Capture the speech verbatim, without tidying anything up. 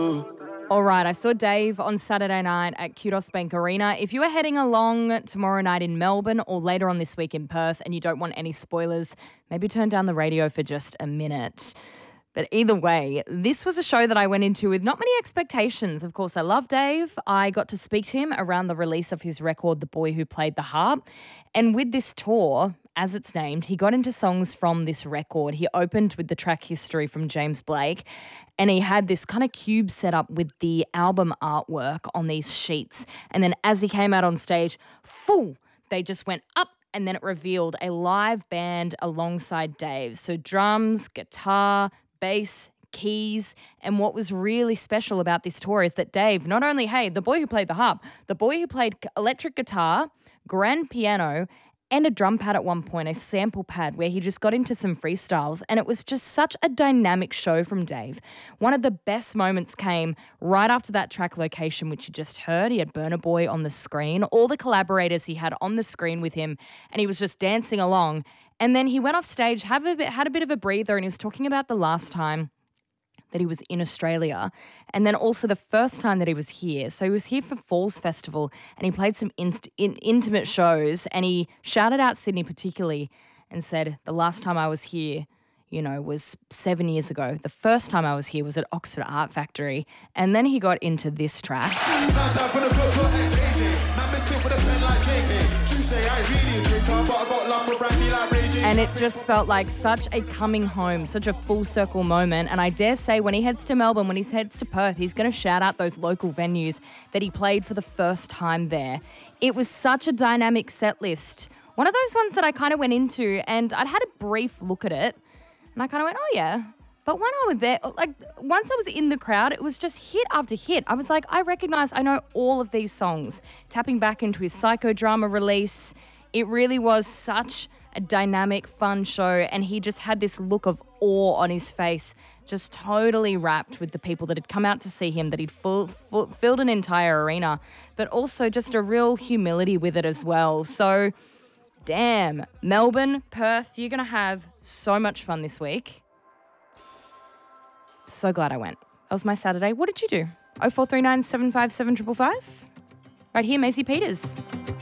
All right, I saw Dave on Saturday night at Kudos Bank Arena. If you are heading along tomorrow night in Melbourne or later on this week in Perth and you don't want any spoilers, maybe turn down the radio for just a minute. But either way, this was a show that I went into with not many expectations. Of course, I love Dave. I got to speak to him around the release of his record, The Boy Who Played the Harp. And with this tour, as it's named, he got into songs from this record. He opened with the track History from James Blake, and he had this kind of cube set up with the album artwork on these sheets. And then as he came out on stage, full, they just went up, and then it revealed a live band alongside Dave. So drums, guitar, bass, keys. And what was really special about this tour is that Dave, not only, hey, the boy who played the harp, the boy who played electric guitar, grand piano, and a drum pad at one point, a sample pad where he just got into some freestyles, and it was just such a dynamic show from Dave. One of the best moments came right after that track Location, which you just heard. He had Burna Boy on the screen, all the collaborators he had on the screen with him, and he was just dancing along. And then he went off stage, have a bit, had a bit of a breather, and he was talking about the last time that he was in Australia, and then also the first time that he was here. So he was here for Falls Festival, and he played some inst- in- intimate shows, and he shouted out Sydney particularly and said, the last time I was here, you know, was seven years ago. The first time I was here was at Oxford Art Factory, and then he got into this track. And it just felt like such a coming home, such a full circle moment. And I dare say when he heads to Melbourne, when he heads to Perth, he's going to shout out those local venues that he played for the first time there. It was such a dynamic set list. One of those ones that I kind of went into and I'd had a brief look at it and I kind of went, oh yeah. But when I was there, like once I was in the crowd, it was just hit after hit. I was like, I recognize, I know all of these songs. Tapping back into his psychodrama release, it really was such a dynamic, fun show, and he just had this look of awe on his face, just totally wrapped with the people that had come out to see him, that he'd full, full, filled an entire arena, but also just a real humility with it as well. So, damn, Melbourne, Perth, you're going to have so much fun this week. So glad I went. That was my Saturday. What did you do? oh four three nine, seven five seven, five five five? Right here, Maisie Peters.